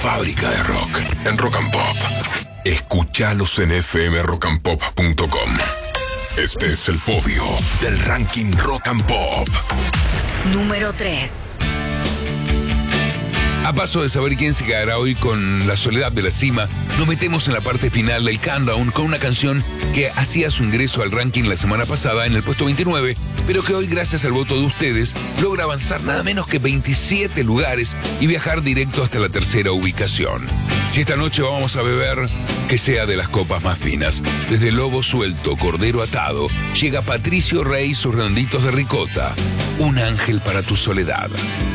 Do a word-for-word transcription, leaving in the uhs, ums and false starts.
fábrica de rock en Rock and Pop. Escúchalos en f m rock and pop punto com. Este es el podio del ranking Rock and Pop. Número tres. A paso de saber quién se quedará hoy con La Soledad de la Cima, nos metemos en la parte final del countdown con una canción que hacía su ingreso al ranking la semana pasada en el puesto veintinueve, pero que hoy, gracias al voto de ustedes, logra avanzar nada menos que veintisiete lugares y viajar directo hasta la tercera ubicación. Si esta noche vamos a beber, que sea de las copas más finas. Desde Lobo Suelto, Cordero Atado, llega Patricio Rey y sus redonditos de ricota. Un ángel para tu soledad.